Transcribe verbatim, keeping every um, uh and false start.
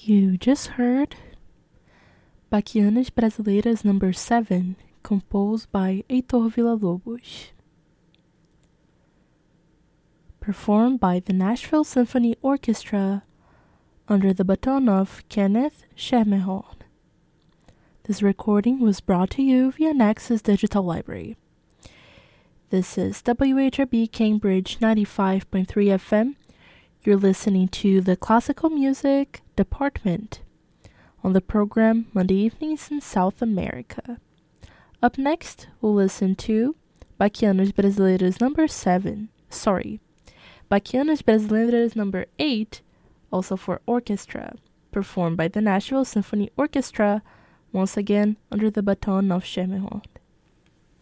You just heard Baquianas Brasileiras number seven, composed by Heitor Villa-Lobos. Performed by the Nashville Symphony Orchestra under the baton of Kenneth Schermerhorn. This recording was brought to you via Nexus Digital Library. This is W H R B Cambridge ninety-five point three F M. You're listening to the Classical Music Department on the program Monday Evenings in South America. Up next, we'll listen to Baquianas Brasileiras number seven. Sorry, Baquianas Brasileiras number eight, also for orchestra, performed by the Nashville Symphony Orchestra, once again under the baton of Schermerhorn.